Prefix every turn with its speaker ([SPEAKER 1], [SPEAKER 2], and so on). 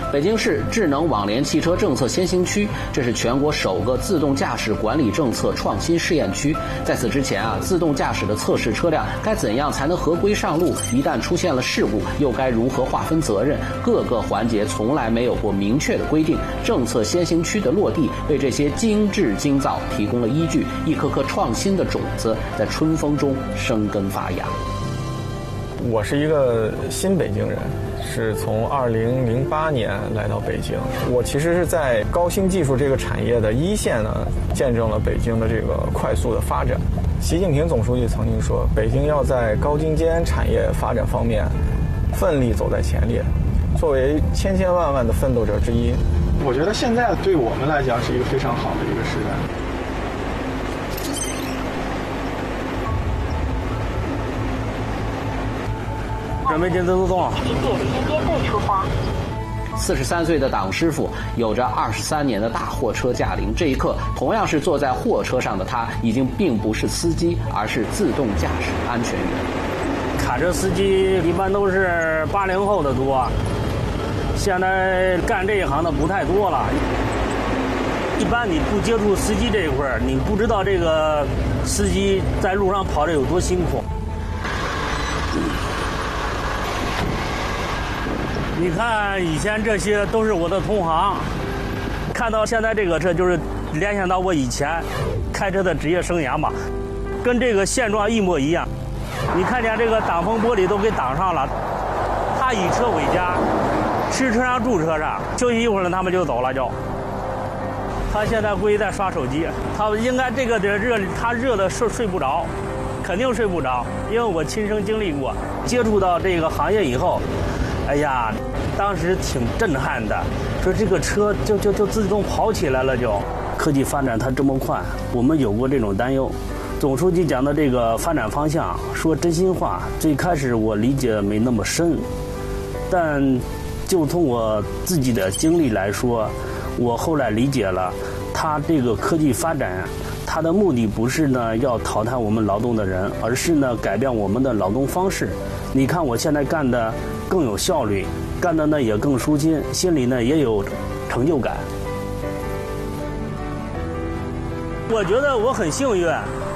[SPEAKER 1] 北京市智能网联汽车政策先行区，这是全国首个自动驾驶管理政策创新试验区。在此之前自动驾驶的测试车辆该怎样才能合规上路？一旦出现了事故，又该如何划分责任？各个环节从来没有过明确的规定。政策先行区的落地，为这些精制精造提供了依据，一颗颗创新的种子在春风中生根发芽。
[SPEAKER 2] 我是一个新北京人，是从2008年来到北京。我其实是在高新技术这个产业的一线呢，见证了北京的这个快速的发展。习近平总书记曾经说，北京要在高精尖产业发展方面奋力走在前列，作为千千万万的奋斗者之一。
[SPEAKER 3] 我觉得现在对我们来讲是一个非常好的一个时代。
[SPEAKER 4] 准备进自动。
[SPEAKER 5] 请点击编队出发。
[SPEAKER 1] 43岁的党师傅有着23年的大货车驾龄，这一刻同样是坐在货车上的他，已经并不是司机，而是自动驾驶安全员。
[SPEAKER 4] 卡车司机一般都是80后的多，现在干这一行的不太多了。一般你不接触司机这一块儿，你不知道这个司机在路上跑着有多辛苦。你看以前这些都是我的同行，看到现在这个车就是联想到我以前开车的职业生涯嘛，跟这个现状一模一样。你看见这个挡风玻璃都给挡上了，他以车为家，吃车上住车上，休息一会儿了他们就走了就。他现在估计在刷手机，他应该这个热，他热的睡不着，肯定睡不着，因为我亲身经历过，接触到这个行业以后。哎呀，当时挺震撼的，说这个车就自动跑起来了就。科技发展它这么快，我们有过这种担忧。总书记讲的这个发展方向，说真心话，最开始我理解没那么深，但就从我自己的经历来说，我后来理解了，它这个科技发展，它的目的不是呢要淘汰我们劳动的人，而是呢改变我们的劳动方式。你看我现在干的更有效率，干的呢也更舒心，心里呢也有成就感。我觉得我很幸运，